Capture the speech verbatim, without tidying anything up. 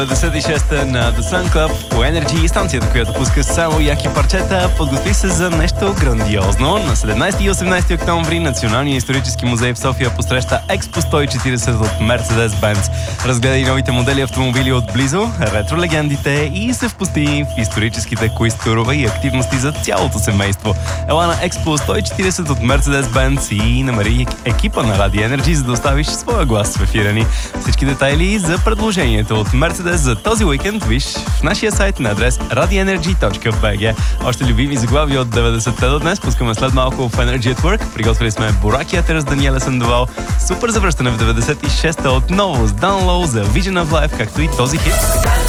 деветдесет и шеста на The Sun Club по Energy, станцията, която пуска само яки парчета. Подготви се за нещо грандиозно. На седемнадесети и осемнадесети октомври Националния исторически музей в София посреща Експо сто и четиридесет от Mercedes-Benz. Разгледай новите модели автомобили отблизо, ретро-легендите и се впусти в историческите квиз-турове и активности за цялото семейство. Ела на Експо сто и четиридесет от Mercedes-Benz и намери екипа на Ради Energy, за да оставиш своя глас в ефира ни. Всички детайли за предложението от Mercedes за този уикенд виж в нашия сайт на адрес ради енерджи точка би джи. Още любими заглави от деветдесетте до днес пускаме след малко в Energy at Work. Приготвили сме Буракия с Даниела Сандовал. Супер завръщане в деветдесет и шеста отново с Down Low за Vision of Life, както и този хит.